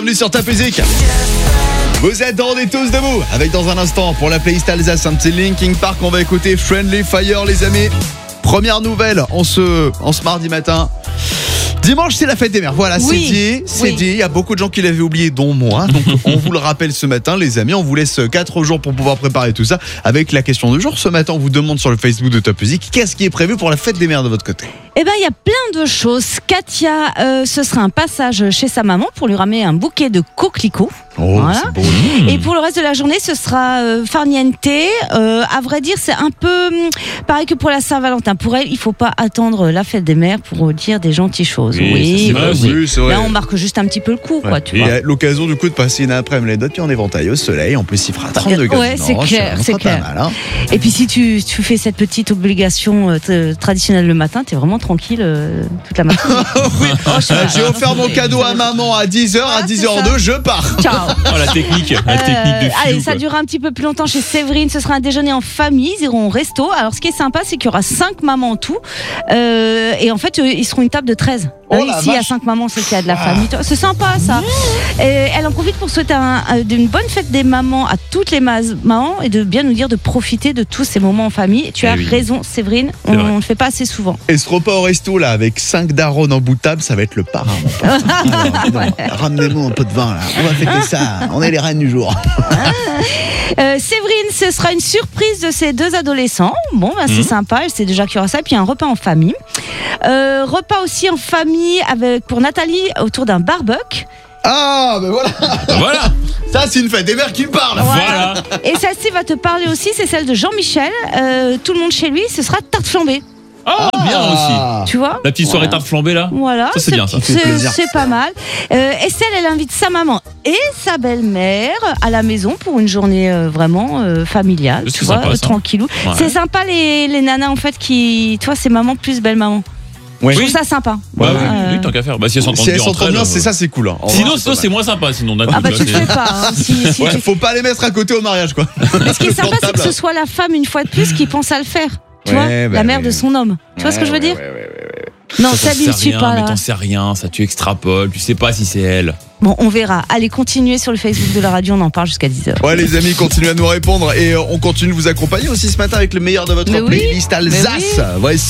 Bienvenue sur Top Music. Vous êtes dans des tous debout. Avec dans un instant pour la playlist Alsace un petit Linkin Park. On va écouter Friendly Fire les amis. Première nouvelle en ce mardi matin. Dimanche, c'est la fête des mères. Voilà, c'est dit. Il y a beaucoup de gens qui l'avaient oublié, dont moi. Donc, on vous le rappelle ce matin, les amis. On vous laisse 4 jours pour pouvoir préparer tout ça. Avec la question du jour, ce matin, on vous demande sur le Facebook de Top Music, qu'est-ce qui est prévu pour la fête des mères de votre côté ? Eh ben, il y a plein de choses. Katia, ce sera un passage chez sa maman pour lui ramener un bouquet de coquelicots. Oh, voilà. C'est beau. Et pour le reste de la journée, ce sera farniente. À vrai dire, c'est un peu pareil que pour la Saint-Valentin. Pour elle, il faut pas attendre la fête des mères pour dire des gentilles choses. Oui, c'est vrai. Là, on marque juste un petit peu le coup, quoi. Tu vois. Et l'occasion du coup de passer une après-midi en éventail au soleil. En plus, il fera 30 degrés. Ouais, c'est clair, c'est clair. Pas mal, hein. Et puis, si tu fais cette petite obligation traditionnelle le matin, t'es vraiment tranquille toute la matinée. Oui. J'ai offert mon cadeau à maman à 10h, à 10h02, je pars. Ciao. Oh, la technique de filou, allez, ça quoi. durera un petit peu plus longtemps chez Séverine. Ce sera un déjeuner en famille. Ils iront au resto. Alors, ce qui est sympa, c'est qu'il y aura 5 mamans en tout. Et en fait, ils seront une table de 13. Ici, il y a 5 mamans, c'est qu'il y a de la famille. C'est sympa, ça. Et elle en profite pour souhaiter une bonne fête des mamans à toutes les mamans et de bien nous dire de profiter de tous ces moments en famille. Et tu as raison, Séverine. On ne le fait pas assez souvent. Et ce repas au resto, là, avec 5 darons en bout de table, ça va être le parrain, mon pote. Ramenez-moi un peu de vin, là. On va fêter ça. On est les reines du jour. Séverine, ce sera une surprise de ces 2 adolescents. Bon, c'est sympa. Elle sait déjà qu'il y aura ça. Et puis un repas en famille. Repas aussi en famille pour Nathalie autour d'un barbecue. Ah, ben voilà. Ça, c'est une fête des mères qui me parle. Voilà. Et celle-ci va te parler aussi. C'est celle de Jean-Michel. Tout le monde chez lui, ce sera tarte flambée. Bien aussi. Tu vois ? La petite soirée tarte flambée là. Voilà, Ça, c'est bien, ça. C'est pas mal. Estelle, elle invite sa maman et sa belle-mère à la maison pour une journée vraiment familiale, C'est tu vois, sympa, ça. tranquillou. Ouais. C'est sympa les nanas en fait qui, tu vois, c'est maman plus belle-maman. Oui. Je trouve ça sympa. Oui, tant qu'à faire. Bah, si elles s'entendent Si elles bien entre s'entendent elles, bien, c'est ça, c'est cool. Hein. Sinon, c'est moins sympa. Sinon, Ah bah tu le fais pas. Hein. Si Ouais, faut pas les mettre à côté au mariage, quoi. Mais ce qui est sympa, c'est que ce soit la femme une fois de plus qui pense à le faire. Tu vois, la mère de son homme. Tu vois ce que je veux dire ? Non, ça lui suit pas mais là. t'en sais rien, ça tu extrapoles, tu sais pas si c'est elle. Bon, on verra. Allez, continuez sur le Facebook de la radio, on en parle jusqu'à 10h. Ouais, les amis, continuez à nous répondre et on continue de vous accompagner aussi ce matin avec le meilleur de votre playlist Alsace. Voici